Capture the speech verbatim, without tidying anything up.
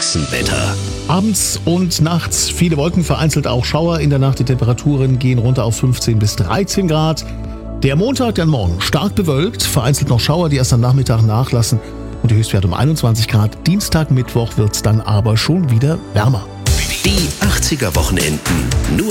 Sachsen-Wetter. Abends und nachts viele Wolken, vereinzelt auch Schauer. In der Nacht die Temperaturen gehen runter auf fünfzehn bis dreizehn Grad. Der Montag, dann morgen, stark bewölkt, vereinzelt noch Schauer, die erst am Nachmittag nachlassen. Und die Höchstwerte um einundzwanzig Grad. Dienstag, Mittwoch wird's dann aber schon wieder wärmer. Die achtziger Wochenenden. Nur